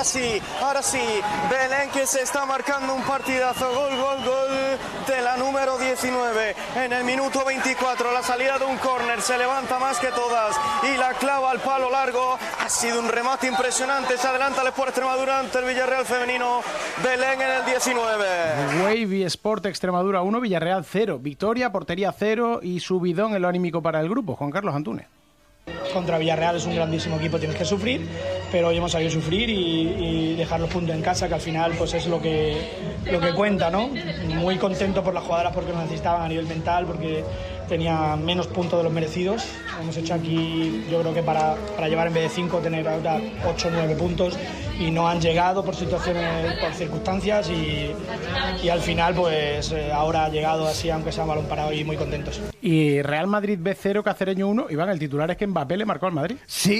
ahora sí, Belén que se está marcando un partidazo, gol de la número 19, en el minuto 24, la salida de un córner, se levanta más que todas y la clava al palo largo, ha sido un remate impresionante, se adelanta el Sport Extremadura ante el Villarreal femenino, Belén en el 19. Wavy Sport Extremadura 1, Villarreal 0, victoria, portería 0 y subidón en lo anímico para el grupo. Juan Carlos Antúnez. Contra Villarreal es un grandísimo equipo, tienes que sufrir, pero hoy hemos sabido sufrir y dejar los puntos en casa, que al final pues es lo que cuenta, ¿no? Muy contento por las jugadoras porque nos necesitaban a nivel mental, porque tenía menos puntos de los merecidos. Hemos hecho aquí, yo creo que para llevar en vez de 5, tener ahora 8 o 9 puntos, y no han llegado por situaciones, por circunstancias, y al final pues ahora ha llegado así, aunque sea un balón parado, y muy contentos. Y Real Madrid B0, Cacereño 1. Iván, el titular es que Mbappé le marcó al Madrid. Sí,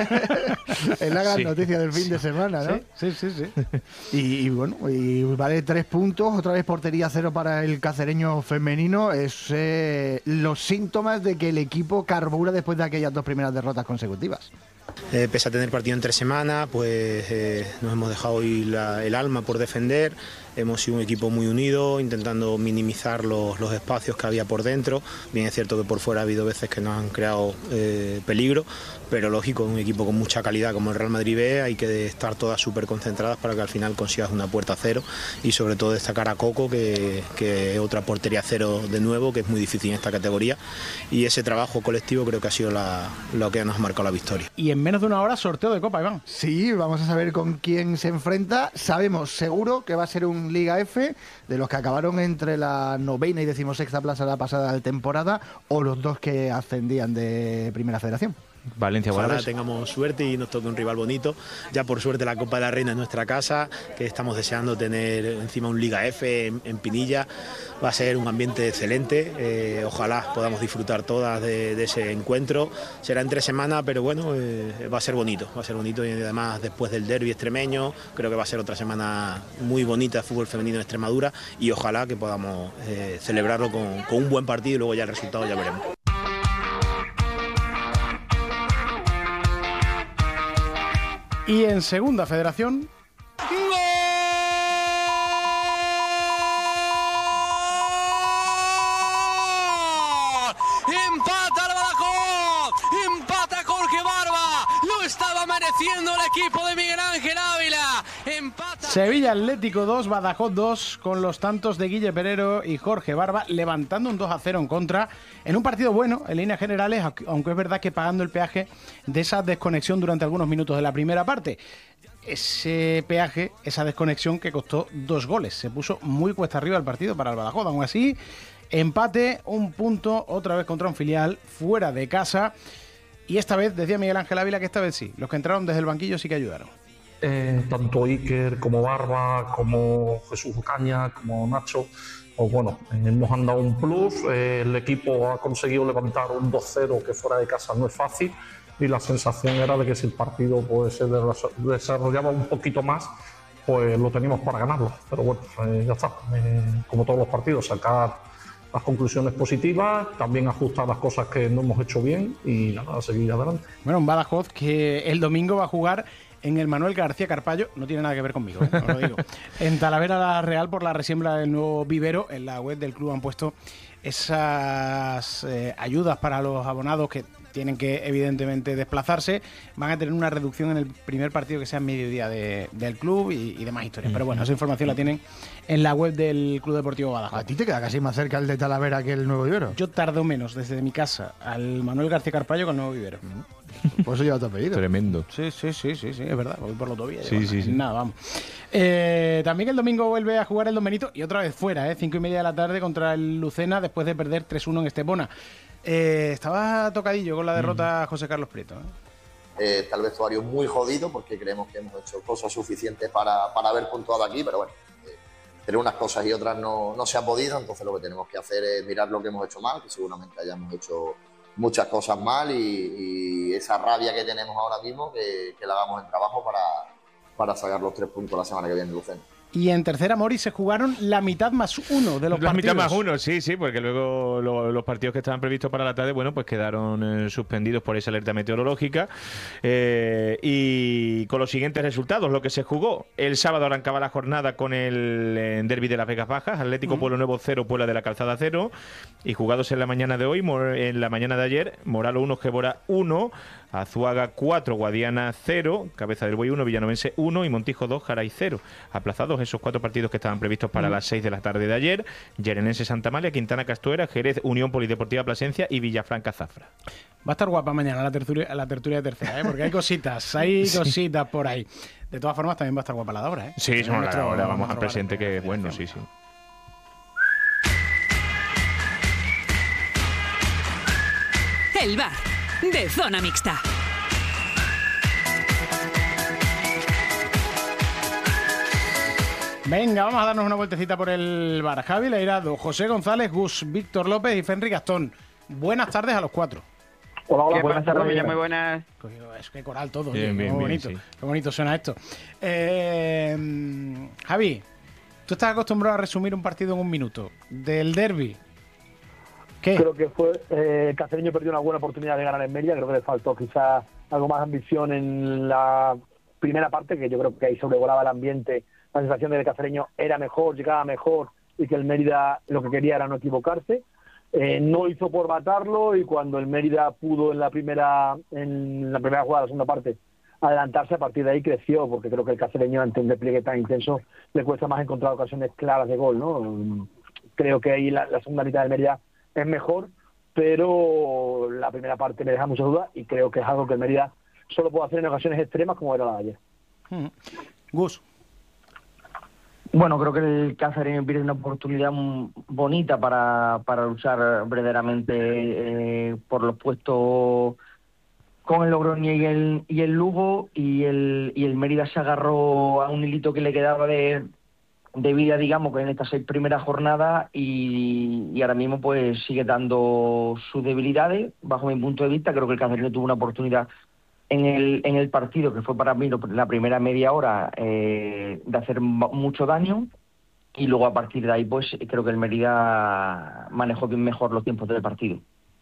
es la gran noticia del fin de semana, ¿no? Sí. Y bueno, y vale 3 puntos, otra vez portería 0 para el cacereño femenino. Es los síntomas de que el equipo carbura después de aquellas 2 primeras derrotas consecutivas. Pese a tener partido entre semana, pues nos hemos dejado hoy el alma por defender. Hemos sido un equipo muy unido, intentando minimizar los espacios que había por dentro. Bien es cierto que por fuera ha habido veces que nos han creado peligro, pero lógico, un equipo con mucha calidad como el Real Madrid B, hay que estar todas súper concentradas para que al final consigas una puerta cero, y sobre todo destacar a Coco, que es otra portería cero de nuevo, que es muy difícil en esta categoría, y ese trabajo colectivo creo que ha sido lo que nos ha marcado la victoria. Y en menos de una hora sorteo de Copa, Iván. Sí, vamos a saber con quién se enfrenta. Sabemos seguro que va a ser un Liga F, de los que acabaron entre la 9ª y 16ª plaza de la pasada temporada, o los 2 que ascendían de Primera Federación. Valencia, ojalá tengamos suerte y nos toque un rival bonito. Ya por suerte la Copa de la Reina es nuestra casa, que estamos deseando tener encima un Liga F en Pinilla. Va a ser un ambiente excelente, ojalá podamos disfrutar todas de ese encuentro. Será entre semana, pero bueno, va a ser bonito, y además después del derbi extremeño creo que va a ser otra semana muy bonita de fútbol femenino en Extremadura, y ojalá que podamos celebrarlo con un buen partido, y luego ya el resultado ya veremos. Y en Segunda Federación... Empata el Badajoz, empata Jorge Barba, lo estaba mereciendo el equipo de Miguel Ángel Ávila. Empata Sevilla Atlético 2, Badajoz 2, con los tantos de Guille Perero y Jorge Barba, levantando un 2-0 en contra, en un partido bueno, en líneas generales, aunque es verdad que pagando el peaje de esa desconexión durante algunos minutos de la primera parte. Ese peaje, esa desconexión que costó 2 goles. Se puso muy cuesta arriba el partido para el Badajoz. Aún así, empate, un punto, otra vez contra un filial, fuera de casa. Y esta vez, decía Miguel Ángel Ávila, que esta vez sí. Los que entraron desde el banquillo sí que ayudaron. Tanto Iker como Barba, como Jesús Ocaña, como Nacho, pues bueno, nos han dado un plus. El equipo ha conseguido levantar un 2-0 que fuera de casa no es fácil, y la sensación era de que si el partido pues, se desarrollaba un poquito más, pues lo teníamos para ganarlo. Pero bueno, ya está, como todos los partidos, sacar las conclusiones positivas, también ajustar las cosas que no hemos hecho bien y nada, seguir adelante. Bueno, un Badajoz que el domingo va a jugar en el Manuel García Carpallo, no tiene nada que ver conmigo, os lo digo. En Talavera la Real, por la resiembra del nuevo vivero. En la web del club han puesto esas ayudas para los abonados que tienen que evidentemente desplazarse. Van a tener una reducción en el primer partido que sea en mediodía del club y demás historias. Pero bueno, esa información la tienen en la web del Club Deportivo Badajoz. ¿A ti te queda casi más cerca el de Talavera que el Nuevo Vivero? Yo tardo menos desde mi casa al Manuel García Carpallo que al Nuevo Vivero. Por eso lleva tu apellido. Tremendo. Sí, es verdad, voy por la autovía. Sí. Nada, vamos. También el domingo vuelve a jugar el Don Benito, y otra vez fuera, 5:30 de la tarde contra el Lucena, después de perder 3-1 en Estepona. Estaba tocadillo con la derrota José Carlos Prieto. Tal vestuario muy jodido, porque creemos que hemos hecho cosas suficientes para haber puntuado aquí, pero bueno, entre unas cosas y otras no se ha podido. Entonces lo que tenemos que hacer es mirar lo que hemos hecho mal, que seguramente hayamos hecho muchas cosas mal, y esa rabia que tenemos ahora mismo, que la hagamos en trabajo para sacar los 3 puntos la semana que viene en Lucena. Y en tercera, Mori, se jugaron la mitad más uno de los partidos. La mitad más uno, sí, porque luego los partidos que estaban previstos para la tarde, bueno, pues quedaron suspendidos por esa alerta meteorológica. Y con los siguientes resultados, lo que se jugó. El sábado arrancaba la jornada con el derbi de las Vegas Bajas, Atlético Pueblo Nuevo 0, Puebla de la Calzada 0. Y jugados en la mañana de hoy, en la mañana de ayer, Moralo 1, Gébora 1, Azuaga 4, Guadiana 0, Cabeza del Buey 1, Villanovense 1 y Montijo 2, Jaray 0. Aplazados esos 4 partidos que estaban previstos para las 6 de la tarde de ayer: Llenense Santa Amalia, Quintana Castuera, Jerez Unión Polideportiva Plasencia y Villafranca Zafra. Va a estar guapa mañana la tertulia de tercera, porque hay cositas, cositas por ahí. De todas formas, también va a estar guapa la de ahora, Sí, son la hora, vamos al presente, que bueno, sí. El bar de Zona Mixta. Venga, vamos a darnos una vueltecita por el bar. Javi Leirado, José González, Gus, Víctor López y Fenri Gastón. Buenas tardes a los 4. Hola, buenas tardes, muy buenas. Es que coral todo, bien, qué bonito. Sí. Qué bonito suena esto. Javi, tú estás acostumbrado a resumir un partido en un minuto. Del derbi, ¿qué? Creo que fue Cacereño perdió una buena oportunidad de ganar en Mérida. Creo que le faltó quizás algo más de ambición en la primera parte, que yo creo que ahí sobrevolaba el ambiente. La sensación de que el Cacereño era mejor, llegaba mejor, y que el Mérida lo que quería era no equivocarse. No hizo por matarlo, y cuando el Mérida pudo en la primera jugada, la segunda parte, adelantarse, a partir de ahí creció, porque creo que el Cacereño, ante un despliegue tan intenso, le cuesta más encontrar ocasiones claras de gol, ¿no? Creo que ahí la segunda mitad del Mérida es mejor, pero la primera parte me deja muchas dudas, y creo que es algo que el Mérida solo puede hacer en ocasiones extremas, como era la de ayer. Gus. Bueno, creo que el Cacereño pierde una oportunidad bonita para luchar verdaderamente por los puestos con el Logroño y el Lugo, y el Mérida se agarró a un hilito que le quedaba de vida, digamos, que en estas 6 primeras jornadas, y ahora mismo pues sigue dando sus debilidades. Bajo mi punto de vista, creo que el Cacereño tuvo una oportunidad en el partido, que fue para mí la primera media hora, de hacer mucho daño, y luego a partir de ahí pues creo que el Mérida manejó bien mejor los tiempos del partido.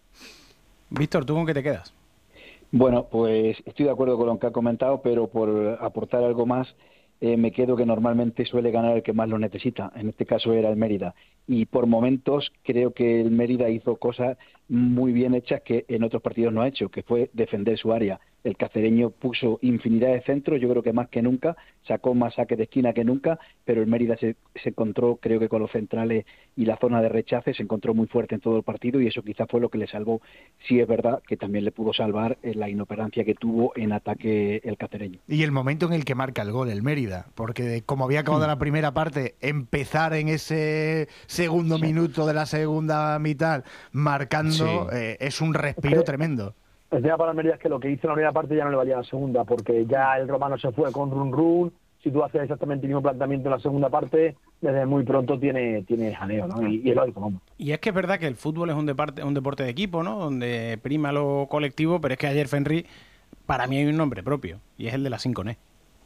Víctor, ¿tú con qué te quedas? Bueno, pues estoy de acuerdo con lo que ha comentado, pero por aportar algo más, me quedo que normalmente suele ganar el que más lo necesita. En este caso era el Mérida. Y por momentos creo que el Mérida hizo cosas muy bien hechas que en otros partidos no ha hecho, que fue defender su área. El Cacereño puso infinidad de centros, yo creo que más que nunca, sacó más saques de esquina que nunca, pero el Mérida se encontró, creo que con los centrales y la zona de rechace, se encontró muy fuerte en todo el partido, y eso quizá fue lo que le salvó. Sí es verdad que también le pudo salvar la inoperancia que tuvo en ataque el Cacereño. Y el momento en el que marca el gol el Mérida, porque como había acabado la primera parte, empezar en ese segundo minuto de la segunda mitad marcando, es un respiro tremendo. El tema para el Mérida es que lo que hizo en la primera parte ya no le valía a la segunda, porque ya el Romano se fue con run. Si tú haces exactamente el mismo planteamiento en la segunda parte, desde muy pronto tiene jaleo, ¿no? Y es lógico, ¿no? Y es que es verdad que el fútbol es un deporte de equipo, ¿no? Donde prima lo colectivo, pero es que ayer Fenri, para mí hay un nombre propio, y es el de la Sinconé.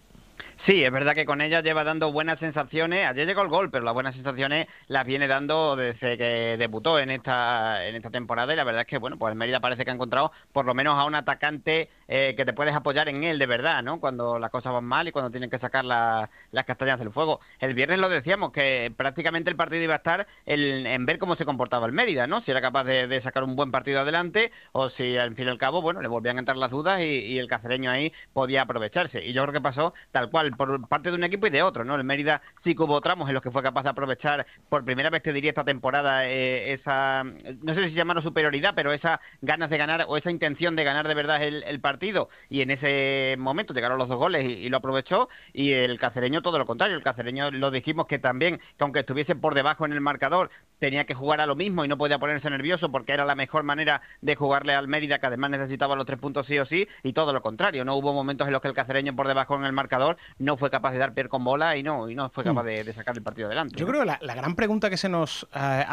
Sí, es verdad que con ella lleva dando buenas sensaciones. Ayer llegó el gol, pero las buenas sensaciones las viene dando desde que debutó en esta temporada, y la verdad es que, bueno, pues el Mérida parece que ha encontrado por lo menos a un atacante que te puedes apoyar en él de verdad, ¿no? Cuando las cosas van mal y cuando tienen que sacar las castañas del fuego. El viernes lo decíamos, que prácticamente el partido iba a estar en ver cómo se comportaba el Mérida, ¿no? Si era capaz de sacar un buen partido adelante, o si al fin y al cabo, bueno, le volvían a entrar las dudas y el Cacereño ahí podía aprovecharse. Y yo creo que pasó tal cual, por parte de un equipo y de otro, ¿no? El Mérida sí que hubo tramos en los que fue capaz de aprovechar por primera vez, te diría, esta temporada, esa, no sé si llamarlo superioridad, pero esas ganas de ganar o esa intención de ganar de verdad el partido, y en ese momento llegaron los 2 goles y lo aprovechó. Y el Cacereño todo lo contrario, el Cacereño lo dijimos que también, que aunque estuviese por debajo en el marcador, tenía que jugar a lo mismo y no podía ponerse nervioso, porque era la mejor manera de jugarle al Mérida, que además necesitaba los 3 puntos sí o sí, y todo lo contrario, no hubo momentos en los que el Cacereño por debajo en el marcador no fue capaz de dar pie con bola y no fue capaz de sacar el partido adelante. Yo creo que la gran pregunta que se nos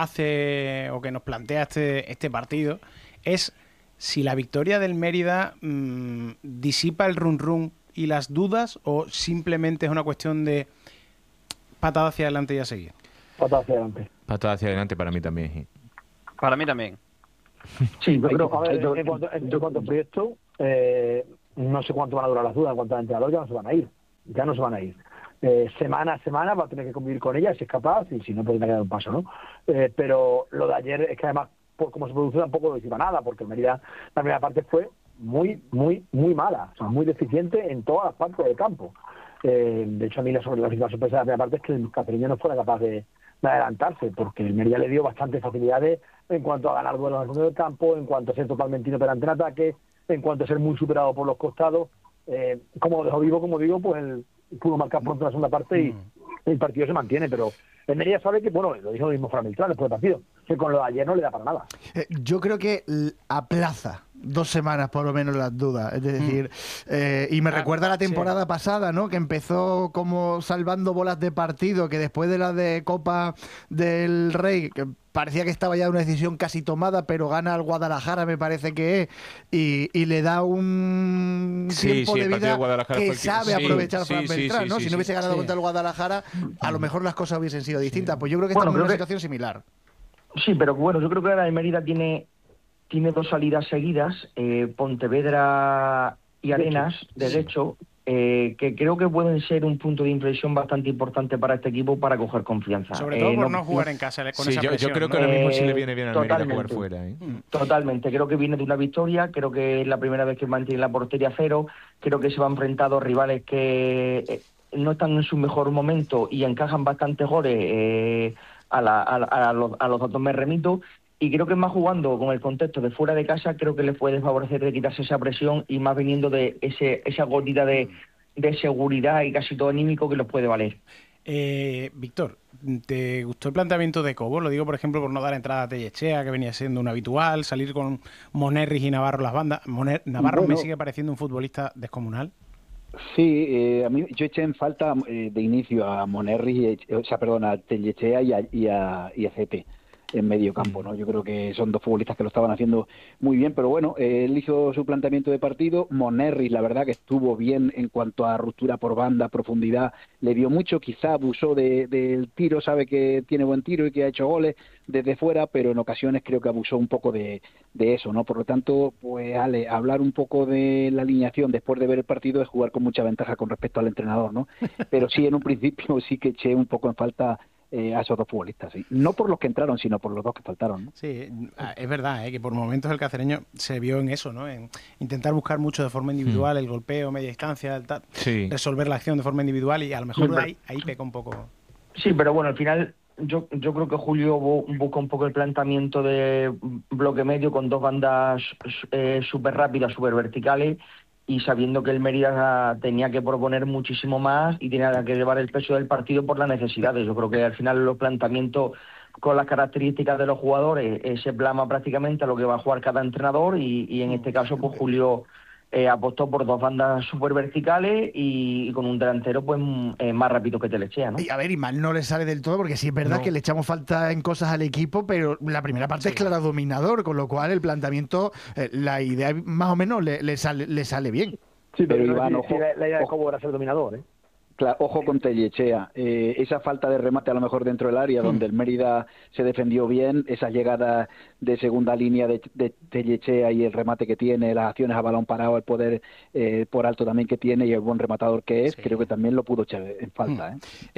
hace o que nos plantea este partido es si la victoria del Mérida disipa el run y las dudas, o simplemente es una cuestión de patada hacia adelante y a seguir. Patada hacia adelante. Patada hacia adelante para mí también. Sí. Para mí también. Sí, pero a ver, en cuanto al proyecto, no sé cuánto van a durar las dudas. En cuanto al entrenador, ya no se van a ir. Ya no se van a ir. Semana a semana va a tener que convivir con ella si es capaz, y si no, pues tendrá que dar un paso, ¿no? Pero lo de ayer es que además, por cómo se produjo, tampoco lo iba nada, porque en Mérida la primera parte fue muy mala, o sea, muy deficiente en todas las partes del campo. De hecho, a mí la sorpresa de la primera parte es que el cacereño no fuera capaz de adelantarse, porque el Mérida le dio bastantes facilidades en cuanto a ganar duelos en el fondo del campo, en cuanto a ser totalmente inoperante en ataque, en cuanto a ser muy superado por los costados. Como lo dejó vivo, como digo, pues pudo marcar pronto la segunda parte y el partido se mantiene, pero el Mérida sabe que, bueno, lo dijo lo mismo Fran Beltrán después del partido, que con lo de ayer no le da para nada. Yo creo que aplaza 2 semanas por lo menos las dudas, es decir, y me recuerda a la temporada pasada, ¿no? Que empezó como salvando bolas de partido, que después de la de Copa del Rey, que parecía que estaba ya una decisión casi tomada, pero gana al Guadalajara, me parece que es, y le da un tiempo de vida que sabe aprovechar Fran Beltrán, ¿no? Si no hubiese ganado contra el Guadalajara, a lo mejor las cosas hubiesen sido distintas. Pues yo creo que estamos en una situación similar. Sí, pero bueno, yo creo que la Mérida tiene 2 salidas seguidas, Pontevedra y Arenas, derecho, que creo que pueden ser un punto de inflexión bastante importante para este equipo para coger confianza. Sobre todo por no jugar en casa con esa presión. Yo creo que ahora mismo sí le viene bien al Mérida jugar fuera. Totalmente, creo que viene de una victoria, creo que es la primera vez que mantiene la portería cero, creo que se va enfrentando a rivales que no están en su mejor momento y encajan bastantes goles. A los datos me remito, y creo que más jugando con el contexto de fuera de casa, creo que les puede favorecer de quitarse esa presión y más viniendo de esa gotita de seguridad y casi todo anímico que los puede valer. Víctor, ¿te gustó el planteamiento de Cobo? Lo digo, por ejemplo, por no dar entrada a Tellechea, que venía siendo un habitual, salir con Monerris y Navarro las bandas. Navarro me sigue pareciendo un futbolista descomunal. Sí, a mí yo eché en falta de inicio a Monerris, a Tellechea y a Zete en medio campo, ¿no? Yo creo que son 2 futbolistas que lo estaban haciendo muy bien, pero bueno, él hizo su planteamiento de partido. Monerris, la verdad que estuvo bien en cuanto a ruptura por banda, profundidad, le dio mucho, quizá abusó del tiro, sabe que tiene buen tiro y que ha hecho goles desde fuera, pero en ocasiones creo que abusó un poco de eso, ¿no? Por lo tanto, pues Ale, hablar un poco de la alineación después de ver el partido es jugar con mucha ventaja con respecto al entrenador, ¿no? Pero sí, en un principio sí que eché un poco en falta a esos 2 futbolistas, sí. No por los que entraron, sino por los 2 que faltaron, ¿no? Sí, es verdad, que por momentos el cacereño se vio en eso, ¿no? En intentar buscar mucho de forma individual, el golpeo, media distancia, resolver la acción de forma individual, y a lo mejor ahí peca un poco. Sí, pero bueno, al final yo creo que Julio busca un poco el planteamiento de bloque medio con 2 bandas súper rápidas, súper verticales, y sabiendo que el Mérida tenía que proponer muchísimo más y tenía que llevar el peso del partido por las necesidades. Yo creo que al final los planteamientos con las características de los jugadores se plasma prácticamente a lo que va a jugar cada entrenador, y en este caso pues Julio apostó por 2 bandas súper verticales y con un delantero pues más rápido que Tellechea, ¿no? Y a ver, y mal no le sale del todo, porque sí es verdad que le echamos falta en cosas al equipo, pero la primera parte es clara dominador, con lo cual el planteamiento, la idea más o menos le sale bien. Sí, pero Iván, ojo, la idea de Cobo era ser dominador, ¿eh? Claro, ojo con Tellechea, esa falta de remate a lo mejor dentro del área donde el Mérida se defendió bien, esa llegada de segunda línea de Tellechea y el remate que tiene, las acciones a balón parado, el poder por alto también que tiene y el buen rematador que es, creo que también lo pudo echar en falta.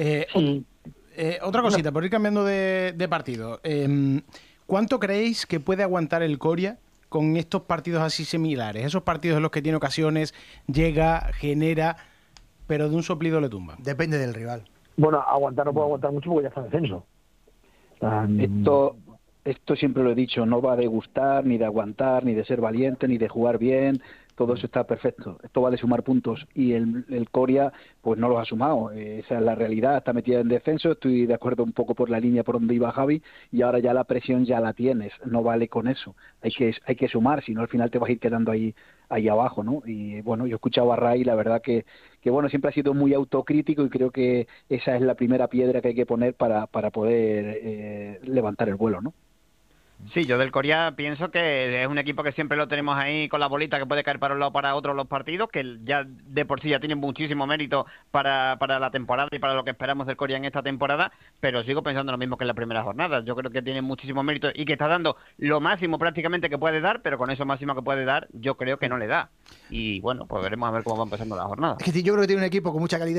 Otra cosita, por ir cambiando de partido, ¿cuánto creéis que puede aguantar el Coria con estos partidos así similares? Esos partidos en los que tiene ocasiones, llega, genera, pero de un soplido le tumba. Depende del rival. Bueno, aguantar no puede aguantar mucho porque ya está en descenso. Esto siempre lo he dicho, no va de gustar, ni de aguantar, ni de ser valiente, ni de jugar bien. Todo eso está perfecto. Esto va de sumar puntos y el Coria pues no los ha sumado. Esa es la realidad, está metida en descenso. Estoy de acuerdo un poco por la línea por donde iba Javi, y ahora ya la presión ya la tienes, no vale con eso. Hay que sumar, si no al final te vas a ir quedando ahí abajo, ¿no? Y bueno, yo he escuchado a Ray, la verdad que bueno, siempre ha sido muy autocrítico, y creo que esa es la primera piedra que hay que poner para poder levantar el vuelo, ¿no? Sí, yo del Coria pienso que es un equipo que siempre lo tenemos ahí con la bolita que puede caer para un lado o para otro los partidos, que ya de por sí ya tienen muchísimo mérito para la temporada y para lo que esperamos del Coria en esta temporada, pero sigo pensando lo mismo que en la primera jornada. Yo creo que tiene muchísimo mérito y que está dando lo máximo prácticamente que puede dar, pero con eso máximo que puede dar yo creo que no le da. Y bueno, pues veremos a ver cómo va empezando la jornada. Es que yo creo que tiene un equipo con mucha calidad